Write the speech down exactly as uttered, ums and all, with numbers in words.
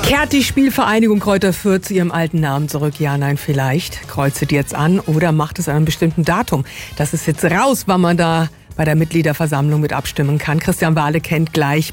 Kehrt die Spielvereinigung Kräuter Fürth zu ihrem alten Namen zurück? Ja, nein, vielleicht. Kreuzt jetzt an oder macht es an einem bestimmten Datum? Das ist jetzt raus, wann man da bei der Mitgliederversammlung mit abstimmen kann. Christian Wahle kennt gleich